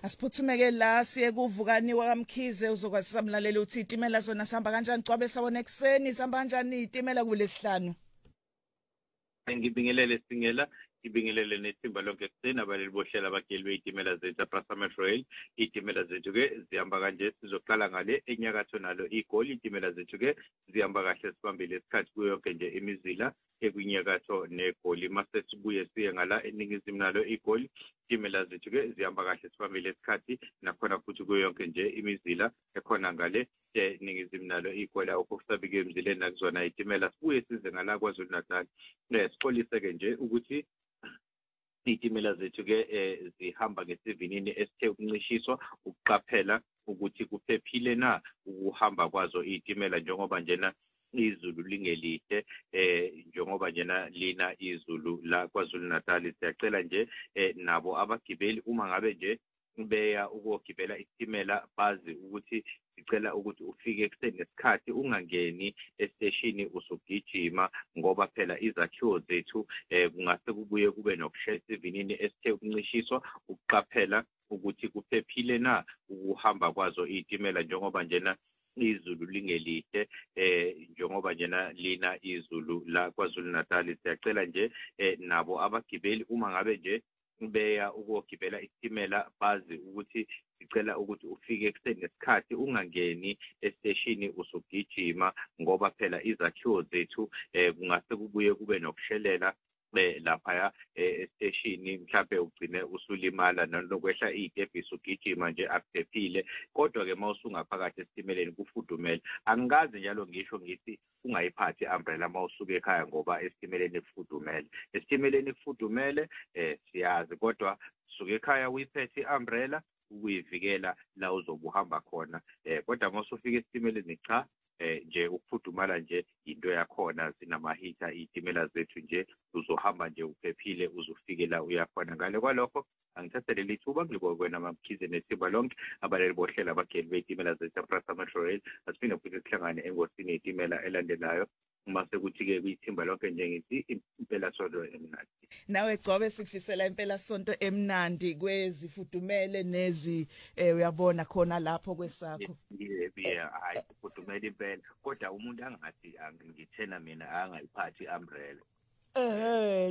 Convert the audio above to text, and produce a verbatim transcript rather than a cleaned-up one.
Asiphuthume-ke la siye kuvukani wakamkhize uzokwazisa mlaleli ukuthi itimela zona sihamba kanjani. Gcwabe sawona ekseni sihamba kanjani itimela kulesihlanu. Ngibingelele Singela, ngibingelele nethimba lonke ekseni abaleli bohlela abageli beitimela zethu Prasa Metro Rail. Itimela zethu ke zihamba kanje sizoqala ngale enyakatho nalo iGoli. Itimela zethu ke zihamba kahle sibambile isikhathi kuyo yonke nje imizila ekwinyakatho neGoli. Mase sibuye siye ngala eningizimu nalo iGoli. Itimela zethu ke zihamba kahle sibambile isikhathi nakhona futhi kuyo yonke nje imizila ekhona ngale eningizimu nalo iGoli. Awukho kusabike emzileni nakuzona itimela. Sibuye size ngala kwaZulu Natal. Sixolise ke nje ukuthi itimela zethu ke zihamba ngesivinini esithe ukuncishiswa ukuqaphela ukuthi kuphephile na ukuhamba kwazo itimela njengoba njena izulu lingelihle eh njengoba njena lina izulu la kwaZulu Natal. Siyacela nje nabo abagibeli uma ngabe nje beya ukugibela itimela bazi ukuthi sicela ukuthi ufike ekseni nesikhathi ungangeni estation usugijima ngoba phela izakhiwo zethu eh kungase kubuye kube nokushesa ivinini esithe ukuncishiswa ukuqaphela ukuthi kuphephile na ukuhamba kwazo itimela njengoba njena izulu lingelihle eh njengoba njena lina izulu la kwaZulu Natal. Siyacela nje nabo abagibeli uma ngabe nje beya ukugibela itimela bazi ukuthi sicela ukuthi ufike ekseni nesikhathi ungangeni estation usugijima ngoba phela izakhiwo zethu eh kungase kubuye kube nokushelela lapha estation mhlawumbe ugcine usulimala nokwehla izitebhisi ugijima nje akuphephile. Kodwa ke mawusungaphakathi esitimeleni kufudumele angikazi njalo ngisho ngithi ungayiphathi umbrella mawusuka ekhaya ngoba esitimeleni kufudumele. Esitimeleni kufudumele eh siyazi kodwa suka ekhaya uyiphethe umbrella ukuyivikela la uzobuhamba khona eh kodwa mawusufika esitimeleni cha eh nje ukufudumala nje into yakhona zinamahitha itimela zethu nje uzohamba nje uphephile uzufike la uyakhona. Ngale kwalokho angithathele lithuba ngibonge kwena mamkhize nethimba lonke abaleli bohlela abageli beitimela zethu Prasa Metro Rail. Asiphinde futhi sihlangane engosini itimela elandelayo uma sekuthi ke kuyithimba lonke nje ngithi impela sonto emnandi. Nawe Gcwabe sikufisela impela sonto emnandi kwezifudumele nezi uyabona khona lapho kwesakho. Yeah, hayi ifudumele impela kodwa umuntu angathi angithena mina angayiphathi umbrella. Eh